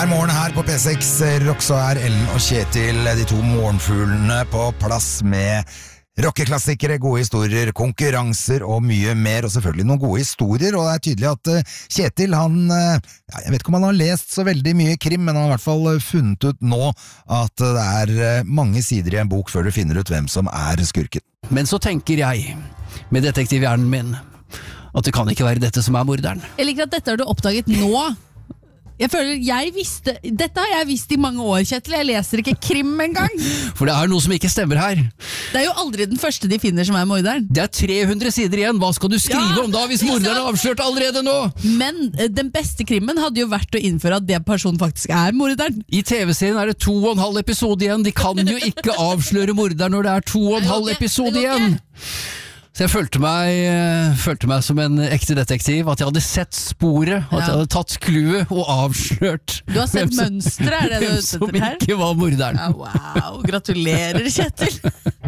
Hver morgen her på P6 Rock så Ellen og Kjetil, de to morgenfuglene på plass med rockeklassikere, gode historier, konkurranser og mye mer, og selvfølgelig noen gode historier, og det er tydelig at Kjetil, jeg vet ikke om han har lest så veldig mye krim, men han har i hvert fall funnet ut nå at det er mange sider i en bok før du finner ut hvem som er skurken. Men så tenker jeg, med detektivhjernen min, at det kan ikke være dette som er morderen. Jeg liker at dette har du oppdaget nå. Jeg føler dette har jeg visst i mange år, Kjetil. Jeg leser ikke krim engang. For det er noe som ikke stemmer her. Det er jo aldri den første de finner som er morderen. Det er 300 sider igjen. Hva skal du skrive om da hvis morderen er avslørt allerede nå? Men den beste krimmen hadde jo vært å innføre at det personen faktisk er morderen. I TV-serien er det 2,5 episode igjen. De kan jo ikke avsløre morderen når det er 2,5 episode igjen. Så jeg følte meg som en ekte detektiv, at jeg hadde sett sporet, at jeg hadde tatt kluet og avslørt Du har sett mønstret, er det du hvem som ikke var morderen. Ja, wow, gratulerer, Kjetil.